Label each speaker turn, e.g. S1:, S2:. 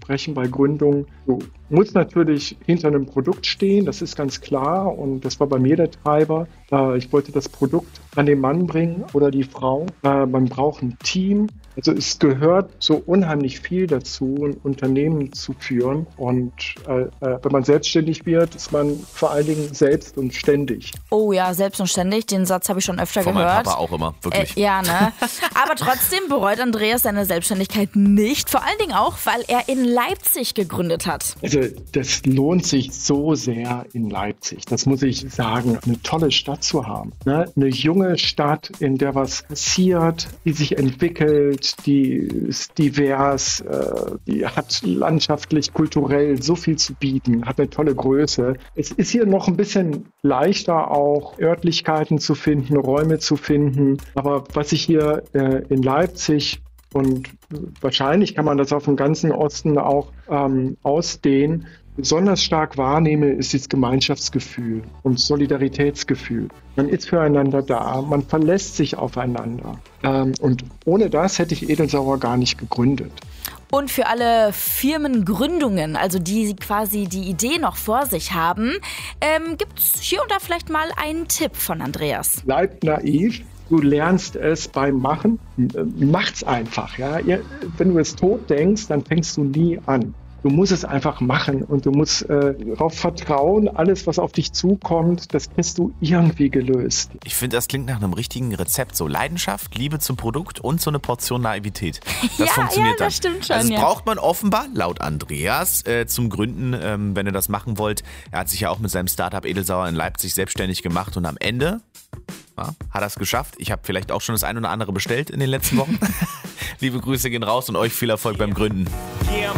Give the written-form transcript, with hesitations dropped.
S1: sprechen bei Gründungen. Du musst natürlich hinter einem Produkt stehen, das ist ganz klar. Und das war bei mir der Treiber. Ich wollte das Produkt an den Mann bringen oder die Frau. Man braucht ein Team. Also es gehört so unheimlich viel dazu, ein Unternehmen zu führen. Und wenn man selbstständig wird, ist man vor allen Dingen selbst und ständig.
S2: Oh ja, selbst und ständig. Den Satz habe ich schon öfter gehört.
S3: Von meinem Papa auch immer, wirklich.
S2: Ja, ne? Aber trotzdem bereut Andreas seine Selbstständigkeit nicht. Vor allen Dingen auch, weil er in Leipzig gegründet hat.
S1: Also das lohnt sich so sehr in Leipzig. Das muss ich sagen, eine tolle Stadt zu haben. Ne? Eine junge Stadt, in der was passiert, die sich entwickelt, die ist divers, die hat landschaftlich, kulturell so viel zu bieten, hat eine tolle Größe. Es ist hier noch ein bisschen leichter auch Örtlichkeiten zu finden, Räume zu finden. Aber was ich hier in Leipzig und wahrscheinlich kann man das auf dem ganzen Osten auch ausdehnen, besonders stark wahrnehme, ist das Gemeinschaftsgefühl und Solidaritätsgefühl. Man ist füreinander da, man verlässt sich aufeinander. Und ohne das hätte ich Edelsauer gar nicht gegründet.
S2: Und für alle Firmengründungen, also die quasi die Idee noch vor sich haben, gibt es hier und da vielleicht mal einen Tipp von Andreas.
S1: Bleib naiv. Du lernst es beim Machen. Macht's einfach. Ja? Wenn du es tot denkst, dann fängst du nie an. Du musst es einfach machen und du musst darauf vertrauen, alles, was auf dich zukommt, das kriegst du irgendwie gelöst.
S3: Ich finde, das klingt nach einem richtigen Rezept. So Leidenschaft, Liebe zum Produkt und so eine Portion Naivität. Das funktioniert dann.
S2: Das stimmt schon.
S3: Also das braucht man offenbar, laut Andreas, zum Gründen, wenn ihr das machen wollt. Er hat sich ja auch mit seinem Startup Edelsauer in Leipzig selbstständig gemacht und am Ende hat er es geschafft. Ich habe vielleicht auch schon das ein oder andere bestellt in den letzten Wochen. Liebe Grüße gehen raus und euch viel Erfolg beim Gründen.